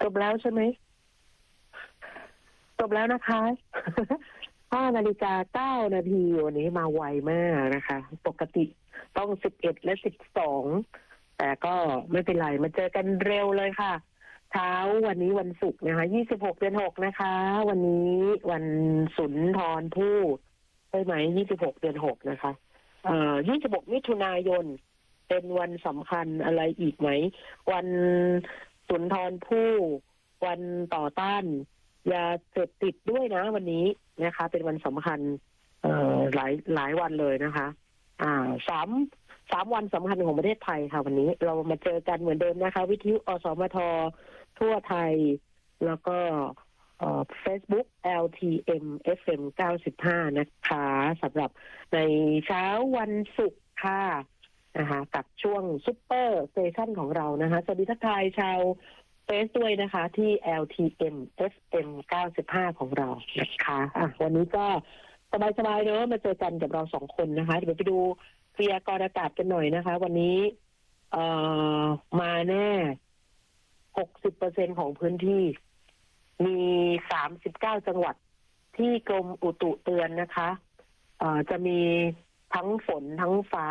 จบแล้วใช่ไหมจบแล้วนะคะ5:09 นาทีวันนี้มาไวมากนะคะ ปกติต้อง11และ12แต่ก็ไม่เป็นไรมาเจอกันเร็วเลยค่ะเช้าวันนี้วันศุกร์นะคะ26 เดือน 6นะคะ วันนี้วันสุนทรภู่ใช่ไหม26 เดือน 6นะคะ26 มิถุนายนเป็นวันสำคัญอะไรอีกไหมวันสุนทรภู่วันต่อต้านยาเสพติดด้วยนะวันนี้นะคะเป็นวันสำคัญหลายวันเลยนะคะสามวันสำคัญของประเทศไทยค่ะวันนี้เรามาเจอกันเหมือนเดิมนะคะวิทยุอสมททั่วไทยแล้วก็Facebook LTM FM 95นะคะสำหรับในเช้าวันศุกร์ค่ะนะคะกับช่วงซุปเปอร์สเตชันของเรานะคะสวัสดีทักทายชาวเฟซด้วยนะคะที่ LTM FM 95ของเรานะคะวันนี้ก็สบายๆเนอะมาเจอกันกับเรา2คนนะคะเดี๋ยวไปดูพยากรณ์อากาศกันหน่อยนะคะวันนี้มาแน่ 60% ของพื้นที่มี39จังหวัดที่กรมอุตุเตือนนะคะจะมีทั้งฝนทั้งฟ้า